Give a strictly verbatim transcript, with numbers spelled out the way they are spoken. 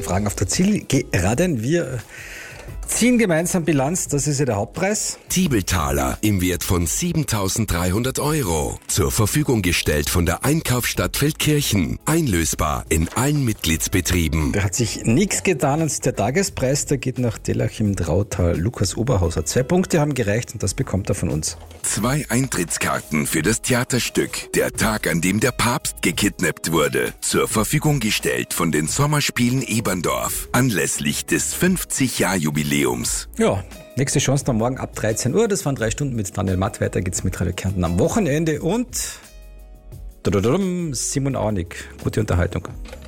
Fragen auf der Zielgeraden. Wir ziehen gemeinsam Bilanz, das ist ja der Hauptpreis. Tiebeltaler im Wert von siebentausenddreihundert Euro. Zur Verfügung gestellt von der Einkaufsstadt Feldkirchen. Einlösbar in allen Mitgliedsbetrieben. Da hat sich nichts getan und der Tagespreis, der geht nach Dellach im Drautal. Lukas Oberhauser. Zwei Punkte haben gereicht und das bekommt er von uns. Zwei Eintrittskarten für das Theaterstück Der Tag, an dem der Papst gekidnappt wurde. Zur Verfügung gestellt von den Sommerspielen Eberndorf. Anlässlich des fünfzig-Jahr-Jubiläums. Ja, nächste Chance dann morgen ab dreizehn Uhr. Das waren drei Stunden mit Daniel Matt. Weiter geht's mit Radio Kärnten am Wochenende und Simon Auernick. Gute Unterhaltung.